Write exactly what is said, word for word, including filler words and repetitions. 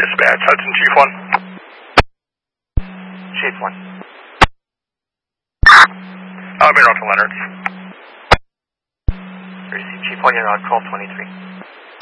Dispatch, Hudson Chief one. Chief one. I'll be off to Leonard's. Receive Chief one, you're on twelve twenty-three.